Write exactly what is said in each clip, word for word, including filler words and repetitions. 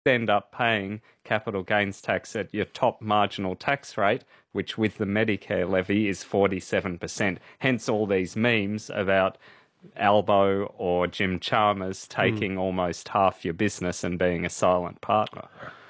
end up paying capital gains tax at your top marginal tax rate, which with the Medicare levy is forty-seven percent. Hence all these memes about Albo or Jim Chalmers taking mm. almost half your business and being a silent partner.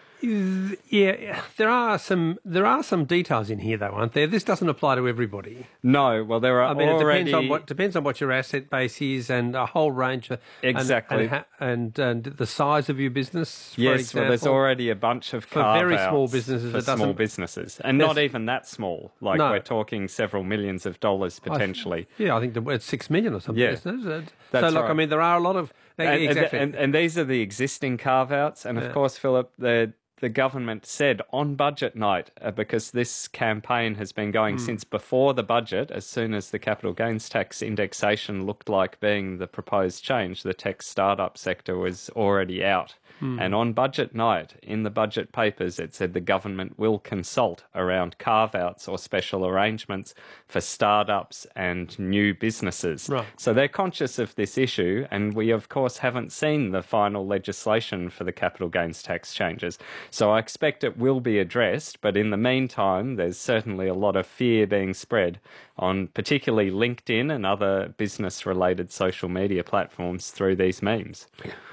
Yeah, there are some there are some details in here, though, aren't there? This doesn't apply to everybody. No, well, there are I mean, already... it depends on what depends on what your asset base is and a whole range of exactly and and, and, and the size of your business. For yes, example, well, there's already a bunch of for very small businesses. For it small businesses, and not even that small. Like no. we're talking several millions of dollars potentially. I, yeah, I think it's six million or something. Yeah, isn't it? That's so look, right. I mean, there are a lot of and, exactly, and, and, and these are the existing carve-outs, and of yeah. course, Philip, the. The government said on budget night, uh, because this campaign has been going mm. since before the budget, as soon as the capital gains tax indexation looked like being the proposed change, the tech startup sector was already out. Mm. And on budget night, in the budget papers, it said the government will consult around carve-outs or special arrangements for startups and new businesses. Right. So they're conscious of this issue, and we, of course, haven't seen the final legislation for the capital gains tax changes. So I expect it will be addressed, but in the meantime, there's certainly a lot of fear being spread on particularly LinkedIn and other business-related social media platforms through these memes.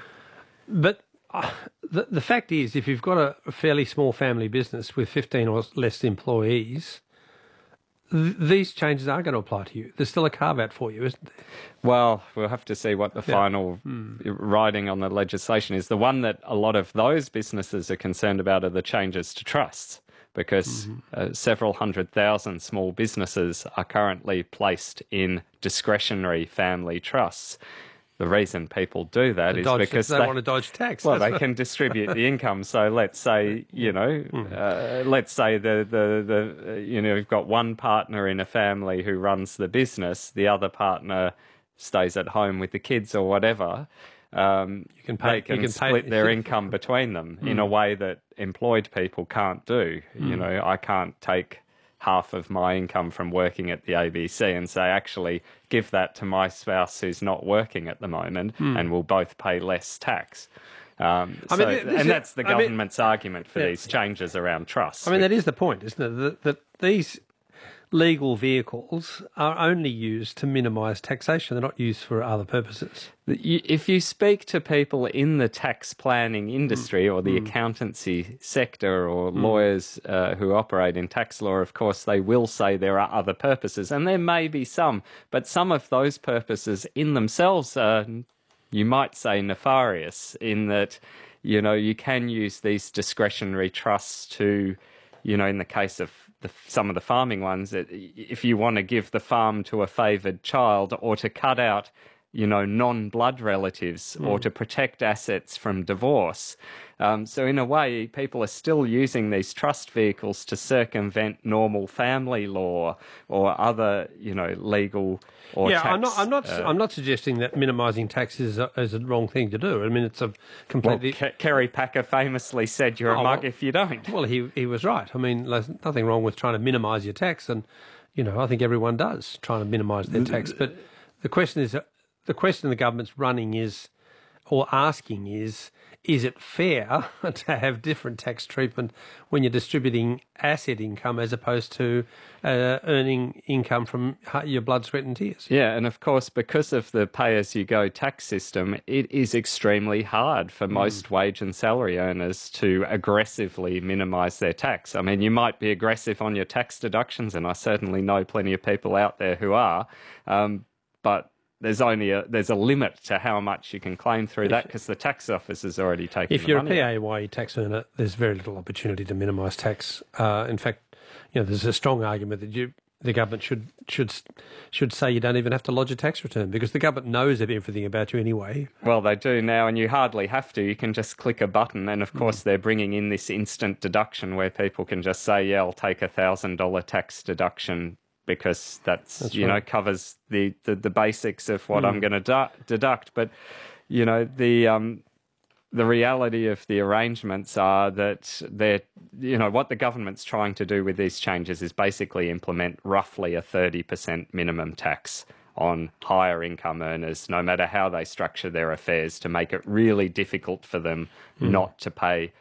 But uh, the, the fact is, if you've got a, a fairly small family business with fifteen or less employees, th- these changes are going to apply to you. There's still a carve-out for you, isn't there? Well, we'll have to see what the yeah. final mm. writing on the legislation is. The one that a lot of those businesses are concerned about are the changes to trusts, because mm-hmm. uh, several hundred thousand small businesses are currently placed in discretionary family trusts. The reason people do that to is dodge, because they, they want to dodge tax. Well, they can distribute the income. So let's say, you know, mm. uh, let's say the, the, the, uh, you know, you've got one partner in a family who runs the business, the other partner stays at home with the kids or whatever. Um, you can pay, they can, you can split pay, their income between them mm. in a way that employed people can't do. Mm. You know, I can't take half of my income from working at the A B C and say, actually, give that to my spouse who's not working at the moment mm. and we'll both pay less tax. Um, I so, mean, and is, that's the government's I mean, argument for yeah. these changes around trusts. I mean, that is the point, isn't it? That, that these legal vehicles are only used to minimise taxation. They're not used for other purposes. If you speak to people in the tax planning industry mm. or the mm. accountancy sector or mm. lawyers uh, who operate in tax law, of course, they will say there are other purposes, and there may be some, but some of those purposes in themselves are, you might say, nefarious in that, you know, you can use these discretionary trusts to, you know, in the case of The, some of the farming ones, that if you want to give the farm to a favoured child or to cut out, you know, non-blood relatives mm. or to protect assets from divorce. Um, so in a way, people are still using these trust vehicles to circumvent normal family law or other, you know, legal or yeah, tax. I'm not. I'm not. Uh, I'm not suggesting that minimising tax is a, is a wrong thing to do. I mean, it's a completely. Well, Ke- Kerry Packer famously said, "You're oh, a mug well, if you don't." Well, he he was right. I mean, there's nothing wrong with trying to minimise your tax, and you know, I think everyone does trying to minimise their tax. But the question is, the question the government's running is, or asking is, is it fair to have different tax treatment when you're distributing asset income as opposed to uh, earning income from your blood, sweat and tears? Yeah, and of course, because of the pay-as-you-go tax system, it is extremely hard for most mm. wage and salary earners to aggressively minimise their tax. I mean, you might be aggressive on your tax deductions, and I certainly know plenty of people out there who are, um, but there's only a there's a limit to how much you can claim through if, that because the tax office has already taken if the you're money a P A Y E tax earner, there's very little opportunity to minimise tax. Uh, in fact, you know, there's a strong argument that you the government should should should say you don't even have to lodge a tax return because the government knows everything about you anyway. Well, they do now, and you hardly have to. You can just click a button, and of course, mm. they're bringing in this instant deduction where people can just say, "Yeah, I'll take a thousand dollar tax deduction." Because that's, that's you right. know, covers the, the, the basics of what mm. I'm going to du- deduct. But, you know, the um, the reality of the arrangements are that they're, you know, what the government's trying to do with these changes is basically implement roughly a thirty percent minimum tax on higher income earners, no matter how they structure their affairs, to make it really difficult for them mm. not to pay